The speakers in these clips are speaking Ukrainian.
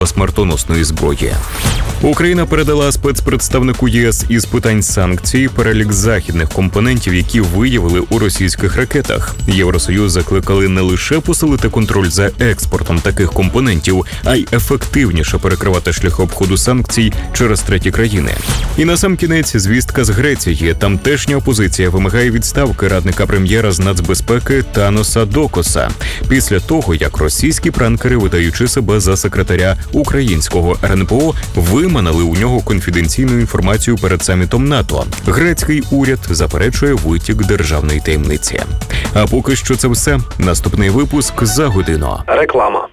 смертоносної зброї. Україна передала спецпредставнику ЄС із питань санкцій перелік західних компонентів, які виявили у російських ракетах. Євросоюз закликали не лише посилити контроль за експортом таких компонентів, а й ефективніше перекривати шляхи обходу санкцій через треті країни. І насамкінець звістка з Греції. Тамтешня опозиція вимагає відставки радника прем'єра з нацбезпеки Таноса Докоса після того, як російські пранкери, видаючи себе за секретаря українського РНБО, виманили у нього конфіденційну інформацію перед самітом НАТО. Грецький уряд заперечує витік державної таємниці. А поки що це все. Наступний випуск за годину. Реклама.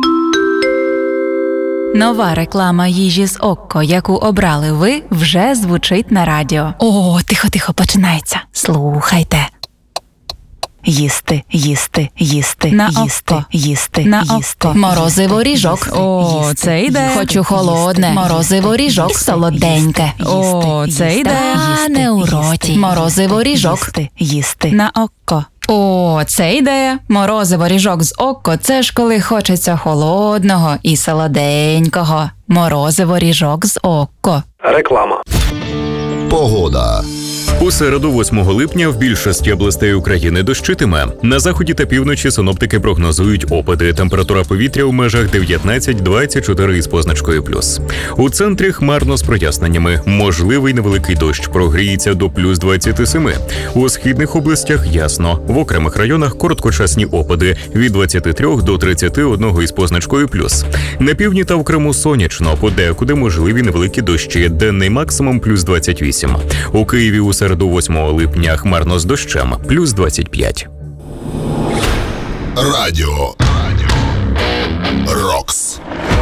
Нова реклама їжі з Окко, яку обрали ви, вже звучить на радіо. О, тихо, починається. Слухайте. Їсти, їсти, їсти, на їсти, Окко. Їсти, на їсти. Окко. Морозиво ріжок. О, це йде. Хочу холодне. Морозиво ріжок. Солоденьке. О, це йде. А не у роті. Морозиво ріжок. Їсти. На Окко. О, це ідея. Морозиво ріжок з Окко – це ж коли хочеться холодного і солоденького. Морозиво ріжок з Окко. Реклама. Погода. У середу, 8 липня, в більшості областей України дощитиме. На заході та півночі синоптики прогнозують опади. Температура повітря у межах 19-24 із позначкою плюс. У центрі хмарно з проясненнями. Можливий невеликий дощ, прогріється до плюс 27. У східних областях ясно. В окремих районах короткочасні опади від 23 до 31 із позначкою плюс. На півдні та в Криму сонячно, подекуди можливі невеликі дощі. Денний максимум плюс 28. У Києві у середу 8 липня хмарно з дощем, плюс 25. Радіо. Рокс.